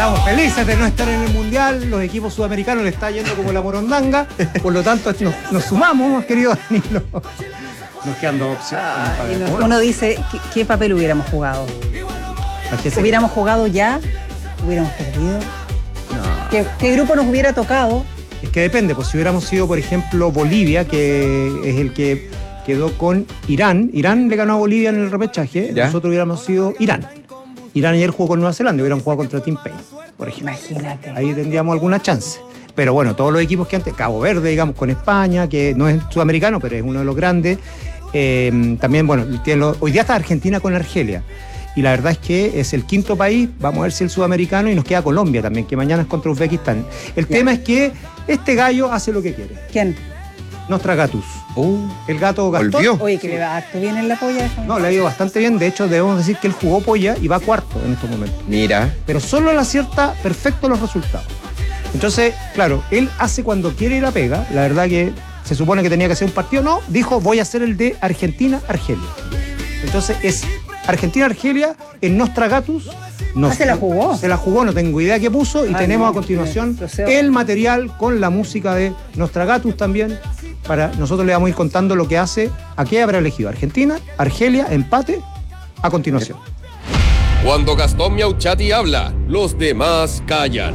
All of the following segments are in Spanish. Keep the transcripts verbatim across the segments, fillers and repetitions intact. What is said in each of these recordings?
Estamos felices de no estar en el Mundial, los equipos sudamericanos le está yendo como la morondanga, por lo tanto nos, nos sumamos, querido Danilo. Nos quedan dos opciones. Ah, nos, uno dice, ¿qué, ¿qué papel hubiéramos jugado? Si hubiéramos jugado ya, hubiéramos perdido. No. ¿Qué, ¿Qué grupo nos hubiera tocado? Es que depende, pues si hubiéramos sido, por ejemplo, Bolivia, que es el que quedó con Irán, Irán le ganó a Bolivia en el repechaje, ¿ya? Nosotros hubiéramos sido Irán. Irán ayer jugó con Nueva Zelanda, hubieran jugado contra Tim Payne, por ejemplo. Imagínate. Ahí tendríamos alguna chance. Pero bueno, todos los equipos que antes, Cabo Verde, digamos, con España, que no es sudamericano, pero es uno de los grandes. Eh, también, bueno, tiene lo, hoy día está Argentina con Argelia. Y la verdad es que es el quinto país, vamos a ver si el sudamericano, y nos queda Colombia también, que mañana es contra Uzbekistán. El ya. tema es que este gallo hace lo que quiere. ¿Quién? Nostragatus. Uh, el gato Gastón. ¿Volvió? Oye, que le va harto bien en la polla. No, le ha ido bastante bien. De hecho, debemos decir que él jugó polla y va cuarto en estos momentos. Mira. Pero solo él acierta perfecto los resultados. Entonces, claro, él hace cuando quiere y la pega. La verdad que se supone que tenía que hacer un partido. No, dijo, voy a hacer el de Argentina-Argelia. Entonces es Argentina-Argelia en Nostragatus. No, ah, ¿se la jugó? Se la jugó, no tengo idea qué puso. Y Ay, tenemos no, a continuación el material con la música de Nostragatus también. Para nosotros le vamos a ir contando lo que hace. ¿A qué habrá elegido? Argentina, Argelia, empate, a continuación. Cuando Gastón Miauchati habla, los demás callan.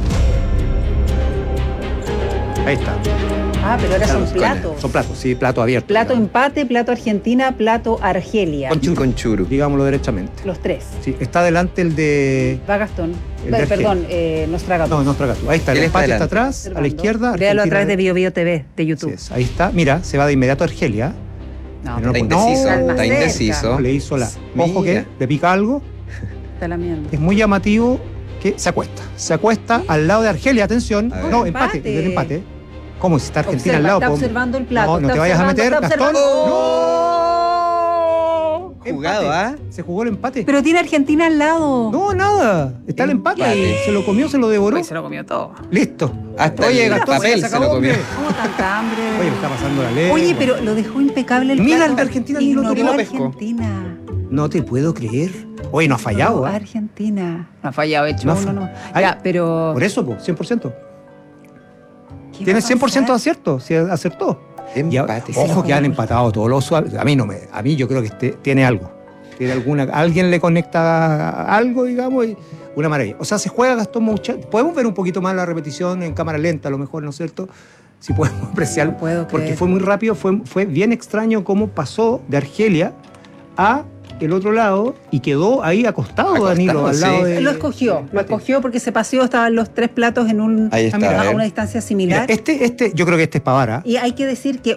Ahí está. Ah, pero ahora claro, son platos. Son platos, sí, plato abierto. Plato digamos. Empate, plato Argentina, plato Argelia. Con churu. Con churu. Digámoslo derechamente. Los tres. Sí, está delante el de... Va Gastón. De Perdón, eh, Nostragatus. No, Nostragatus. Ahí está, el empate está, está atrás, Observando. A la izquierda. Véalo a través de Bio Bio T V, de YouTube. Sí, ahí está, mira, se va de inmediato a Argelia. No, no, está indeciso, no, está indeciso. No, le hizo la... Ojo que le pica algo. Está lamiendo. Es muy llamativo que se acuesta. Se acuesta al lado de Argelia, atención. No, empate, empate. El empate. ¿Cómo si está Argentina Observa, al lado? Está observando el plato. No, no te vayas a meter, Gastón. ¡No! Jugado, ¿ah? ¿eh? Se jugó el empate. Pero tiene Argentina al lado. No, nada. Está el empate. empate. Se lo comió, se lo devoró. Oye, se lo comió todo. Listo. Hasta Oye, el Gastón, papel se, se lo comió. ¿Cómo tanta hambre? Oye, me está pasando la ley. Oye, pero lo dejó impecable el Mira plato. el de Argentina, ni lo lo pesco. Argentina. No te puedo creer. Oye, no ha fallado. No, ¿eh? Argentina. No ha fallado, hecho no uno, no. Ay, ya, pero... Por eso, po, cien por ciento. Tiene cien por ciento de acierto, si acertó. Empate. Ya, ojo que han empatado todos los suaves. A mí no me, a mí yo creo que este, tiene algo. Tiene alguna, alguien le conecta algo, digamos, y una maravilla. O sea, se juega Gastón Miauchati. Podemos ver un poquito más la repetición en cámara lenta, a lo mejor, ¿no es cierto? Si podemos apreciarlo. No puedo porque creer. Fue muy rápido, fue, fue bien extraño cómo pasó de Argelia a el otro lado y quedó ahí acostado, acostado Danilo, al lado sí. de... Lo escogió, lo escogió porque se paseó, estaban los tres platos en un, ahí está, a una distancia similar. Mira, este, este, yo creo que este es Pavara. Y hay que decir que